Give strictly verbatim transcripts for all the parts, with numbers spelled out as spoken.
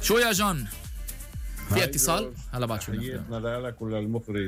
شو يا جون؟ في اتصال؟ هلا بعد شو تحياتنا لك وللمخرج.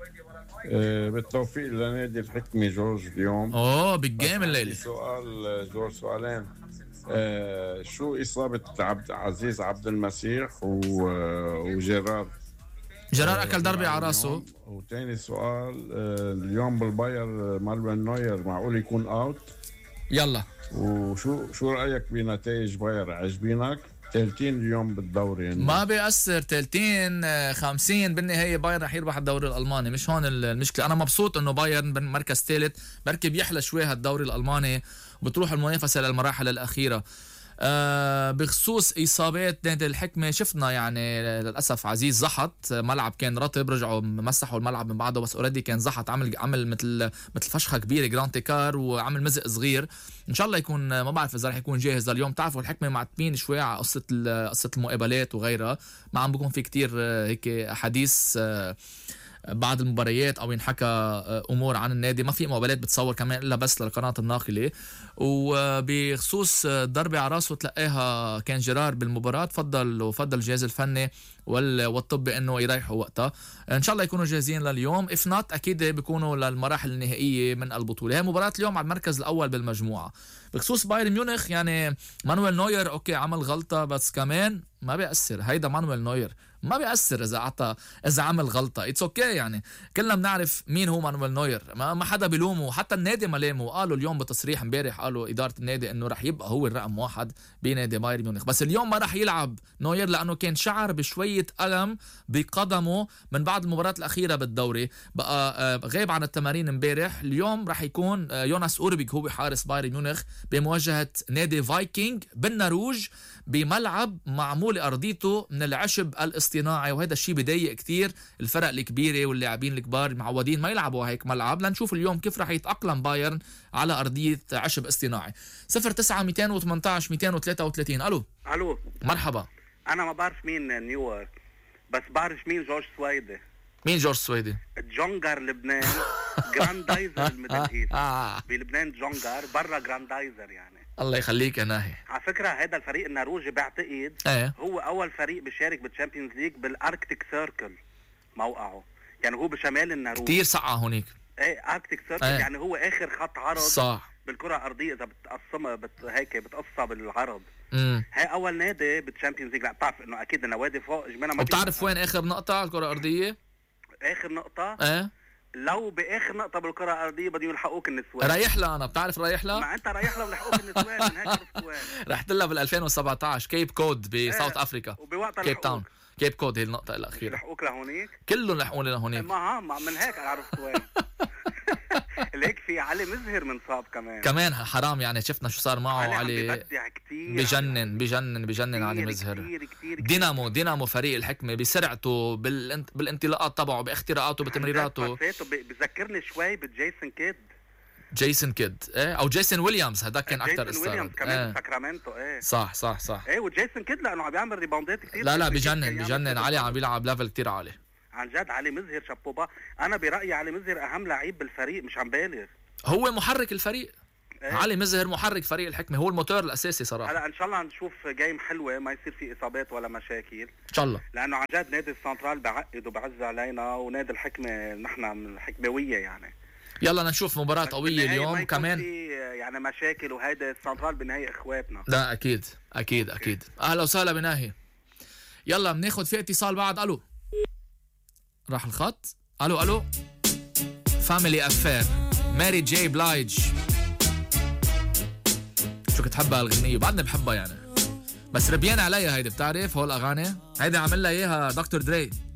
أه بالتوفيق لنادي الحكمة جورج اليوم. اوه بالجيم الليلة. سؤال جورج، سؤالين. أه شو إصابة عبد عزيز عبد المسيح وجيرار؟ جيرار أكل ضربة على راسه. وتاني سؤال، أه اليوم بالباير مالوين نوير معقول يكون اوت؟ يلا، وشو شو رأيك بنتائج باير؟ عجبينك؟ تالتين اليوم بالدوري يعني. ما بيأثر تالتين خمسين بالنهاية بايرن رح يربح الدوري الألماني، مش هون المشكلة. أنا مبسوط إنه بايرن مركز ثالث، بركي بيحلى شوي هالدوري الألماني وبتروح المنافسة للمراحل الأخيرة. أه بخصوص إصابات نادي الحكمة، شفنا يعني للأسف عزيز زحط، ملعب كان رطب، رجعوا مسحوا الملعب من بعده، بس اوريدي كان زحط، عمل عمل مثل مثل فشخة كبيرة جراند كار، وعمل مزق صغير. إن شاء الله يكون، ما بعرف إذا رح يكون جاهز لليوم. تعرفوا الحكمة معتمين شوي على قصة قصة المقابلات وغيرها، ما عم بيكون في كتير هيك حديث بعد المباريات او ينحكى امور عن النادي، ما في مقابلات بتصور كمان الا بس للقناه الناقله. وبخصوص ضربه على راسه تلقاها كان جيرار بالمباراه، فضل وفضل الجهاز الفني والطبي انه يريحوا وقتها. ان شاء الله يكونوا جاهزين لليوم، اف نوت اكيد بيكونوا للمراحل النهائيه من البطوله. هي مباراه اليوم على المركز الاول بالمجموعه. بخصوص بايرن ميونخ، يعني مانويل نوير اوكي عمل غلطه، بس كمان ما بيأثر. هيدا مانويل نوير ما بيأثر إذا عطى إذا عمل غلطة، إتس أوكي. يعني كلنا بنعرف مين هو مانويل نوير، ما, ما حدا بيلومه، حتى النادي ما لامه. قالوا اليوم بتصريح امبارح، قالوا إدارة النادي إنه رح يبقى هو الرقم واحد بنادي بايرن ميونخ، بس اليوم ما رح يلعب نوير لأنه كان شعر بشوية ألم بقدمه من بعد المباراة الأخيرة بالدوري، بقى غيب عن التمارين امبارح. اليوم رح يكون يوناس أوربيك هو حارس بايرن ميونخ بمواجهة نادي فايكنج بالنرويج بملعب معمول أرضيته من العشب الاصطناعي، وهذا الشيء بيضايق كتير الفرق الكبيرة واللاعبين الكبار معودين ما يلعبوا هيك ملعب. لنشوف اليوم كيف رح يتأقلم بايرن على أرضية عشب اصطناعي. صفر تسعة مئتين وثمانية عشر مئتين وثلاثة وثلاثين. ألو ألو مرحبا. أنا ما بعرف مين نيويورك، بس بعرف مين جورج سويدي. مين جورج سويدي؟ جونجر لبنان، جراندايزر الميدل ايست. بلبنان جونجر، برا جراندايزر يعني. الله يخليك يا ناهي. على فكرة هذا الفريق النرويجي بعتقد ايه؟ هو أول فريق بيشارك بالتشامبيونز ليج بالأركتيك سيركل موقعه، يعني هو بشمال النرويج. كتير سقعة هونيك. ايه أركتيك سيركل، ايه؟ يعني هو آخر خط عرض صح بالكرة الأرضية إذا بتقسمها بت... هيك بتقصها بالعرض. امم هاي أول نادي بالتشامبيونز ليج. لا بتعرف إنه أكيد النوادي فوق إجمالا. ما وبتعرف وين آخر نقطة على الكرة الأرضية؟ آخر نقطة؟ ايه؟ لو باخر نقطه بالكره الارضيه بدهم يلحقوك النسوان. رايح لها انا، بتعرف رايح لها؟ ما انت رايح لها ولحقوك النسوان من هيك عرفت وين. رحت لها بال ألفين وسبعة عشر كيب كود بساوث افريكا، وبوقتها كيب تاون. كيب كود هي النقطه الاخيره. لحقوك لهونيك كلهم لحقوني لهونيك. ما ما من هيك عرفت وين. ليك في علي مزهر منصاب كمان كمان حرام، يعني شفنا شو صار معه. علي ببدع كتير، بجنن بجنن بجنن علي مزهر. كتير كتير دينامو دينامو فريق الحكمة بسرعته بالانت... بالانطلاقات تبعه باختراقاته بتمريراته. بذكرني شوي بجيسون كيد. جيسون كيد ايه، او جيسون ويليامز، هذاك كان اكثر استعراض. ويليامز كمان ايه. ساكرامنتو ايه صح صح صح ايه. وجيسون كيد لانه عم بيعمل ريباوندات كتير. لا لا بجنن بجنن علي عم بيلعب ليفل كتير عالي عن جد. علي مزهر شابوبا. انا برايي علي مزهر اهم لعيب بالفريق، مش عم بالغ. هو محرك الفريق. إيه؟ علي مزهر محرك فريق الحكمة، هو الموتور الاساسي صراحه. هلا ان شاء الله نشوف جيم حلوه، ما يصير في اصابات ولا مشاكل ان شاء الله، لانه عن جد نادي السنترال بعقد وبعز علينا، ونادي الحكمه نحن من الحكمويه يعني. يلا نشوف مباراة قوية اليوم كمان، يعني مشاكل، وهيدا السنترال بالنهاية اخواتنا. لا اكيد اكيد اكيد. اهلا وسهلا بناهي. يلا بناخد في اتصال بعد. الو راح الخط. الو الو فاميلي افير ماري جي بلايج. شو كنت حبها الغنية، بعدنا بحبها يعني، بس ربيان عليها هيدي. بتعرف هول الاغاني هيدي عمل لها اياها دكتور دري.